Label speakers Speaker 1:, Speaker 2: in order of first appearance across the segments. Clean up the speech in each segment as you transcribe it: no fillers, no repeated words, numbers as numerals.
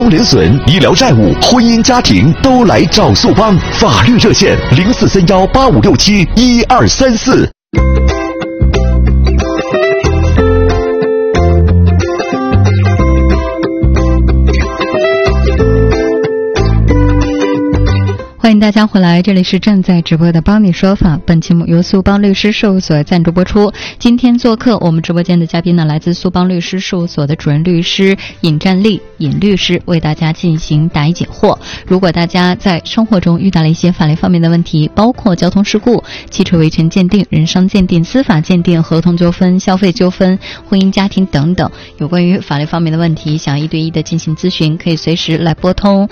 Speaker 1: 连损、医疗债务、婚姻家庭都来找素邦。法律热线043185671234。
Speaker 2: 欢迎大家回来，这里是正在直播的帮你说法。本节目由苏邦律师事务所赞助播出。今天做客我们直播间的嘉宾呢，来自苏邦律师事务所的主任律师尹占利尹律师，为大家进行答疑解惑。如果大家在生活中遇到了一些法律方面的问题，包括交通事故、汽车维权鉴定、人身鉴定、司法鉴定、合同纠纷、消费纠纷、婚姻家庭等等有关于法律方面的问题，想要1对1的进行咨询，可以随时来拨通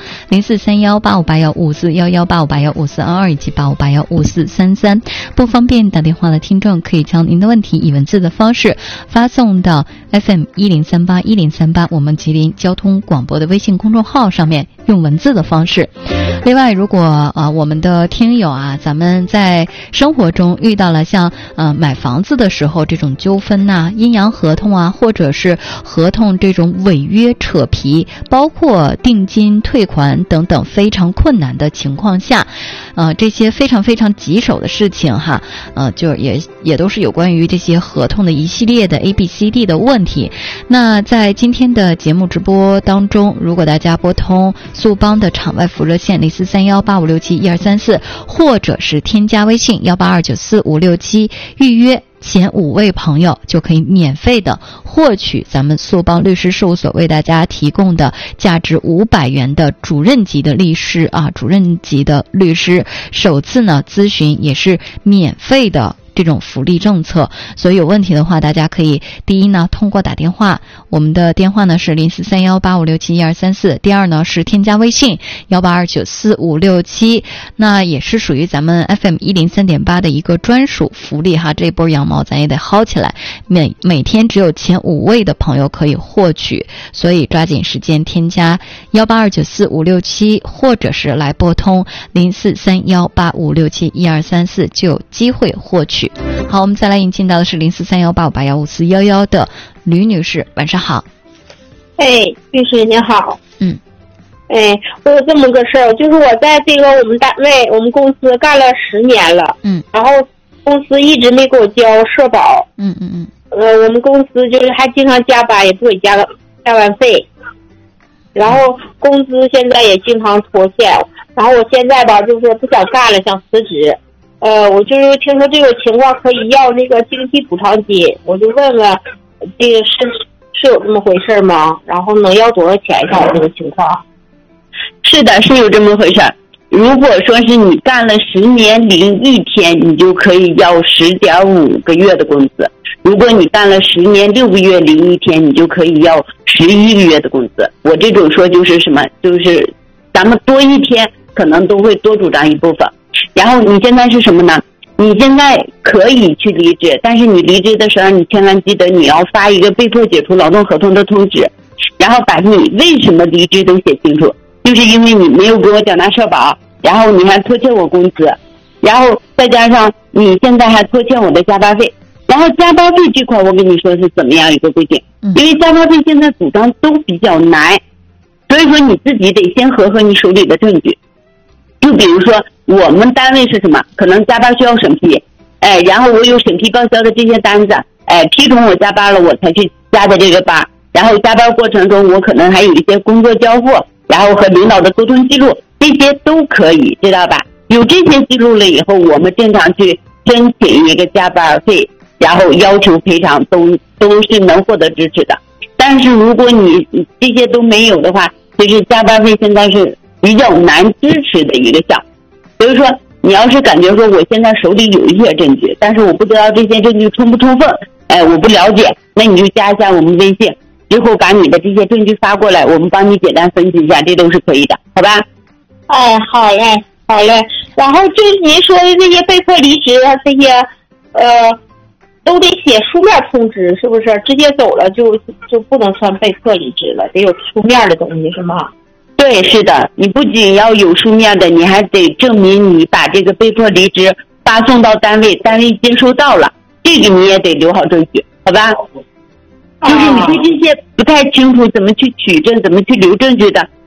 Speaker 2: 04318581541185815422以及85815433。不方便打电话的听众，可以将您的问题以文字的方式发送到 FM10381038 我们吉林交通广播的微信公众号上面，用文字的方式。另外，如果我们的听友咱们在生活中遇到了像买房子的时候这种纠纷阴阳合同或者是合同这种违约扯皮，包括定金退款等等非常困难的情况下，这些非常非常棘手的事情就也都是有关于这些合同的一系列的 ABCD 的问题。那在今天的节目直播当中，如果大家拨通苏邦的场外服务热线043185671234，或者是添加微信182945567预约前5位朋友，就可以免费的获取咱们苏邦律师事务所为大家提供的价值500元的主任级的律师主任级的律师首次呢咨询也是免费的这种福利政策。所以有问题的话，大家可以第一呢通过打电话，我们的电话呢是043185671234，第二呢是添加微信182945567，那也是属于咱们 FM103.8 的一个专属福利这波羊毛咱也得薅起来，每天只有前5位的朋友可以获取，所以抓紧时间添加182945567，或者是来拨通043185671234，就有机会获取。好，我们再来引进到的是043185815411的吕女士，晚上好。
Speaker 3: 律师您好。
Speaker 4: 我有这么个事儿，就是我在这个我们单位我们公司干了10年了，然后公司一直没给我交社保，我们公司就是还经常加班，也不给加班费，然后工资现在也经常拖欠，然后我现在吧就是不想干了，想辞职。我就是听说这个情况可以要那个经济补偿金，我就问问这个是有这么回事吗？然后能要多少钱？像我这个情况。
Speaker 3: 是的，是有这么回事。如果说是你干了10年01天，你就可以要10.5个月的工资；如果你干了10年6个月01天，你就可以要11个月的工资。我这种说就是什么，就是咱们多一天可能都会多主张一部分。然后你现在是什么呢？你现在可以去离职，但是你离职的时候，你千万记得你要发一个被迫解除劳动合同的通知，然后把你为什么离职都写清楚，就是因为你没有给我缴纳社保，然后你还拖欠我工资，然后再加上你现在还拖欠我的加班费。然后加班费这块我跟你说是怎么样一个规定，因为加班费现在主张都比较难，所以说你自己得先核你手里的证据。就比如说我们单位是什么，可能加班需要审批，然后我有审批报销的这些单子，批准我加班了，我才去加的这个班。然后加班过程中我可能还有一些工作交付，然后和领导的沟通记录，这些都可以，知道吧？有这些记录了以后，我们正常去申请一个加班费，然后要求赔偿都是能获得支持的。但是如果你这些都没有的话，其实加班费现在是比较难支持的一个项。所以说你要是感觉说我现在手里有一些证据，但是我不知道这些证据充不充分，我不了解，那你就加一下我们微信，之后把你的这些证据发过来，我们帮你简单分析一下，这都是可以的，好吧？
Speaker 4: 好嘞。然后就是您说的这些被迫离职这些都得写书面通知，是不是？直接走了就不能算被迫离职了，得有书面的东西是吗？
Speaker 3: 对，是的，你不仅要有书面的，你还得证明你把这个被迫离职发送到单位，单位接收到了，这个你也得留好证据，好吧？就是你对这些不太清楚怎么去取证，怎么去留证据的，